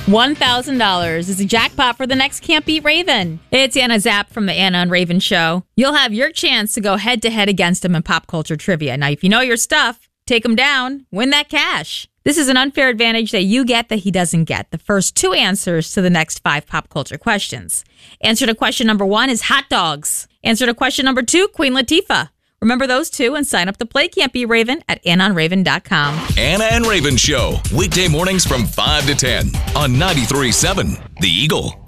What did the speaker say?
$1,000 is a jackpot for the next Can't Beat Raven. It's Anna Zapp from the Anna and Raven Show. You'll have your chance to go head-to-head against him in pop culture trivia. Now, if you know your stuff, take him down, win that cash. This is an unfair advantage that you get that he doesn't get. The first 2 answers to the next 5 pop culture questions. Answer to question number 1 is hot dogs. Answer to question number 2, Queen Latifah. Remember those 2 and sign up to play Can't Beat Raven at AnnaandRaven.com. Anna and Raven Show, weekday mornings from 5 to 10 on 93.7 The Eagle.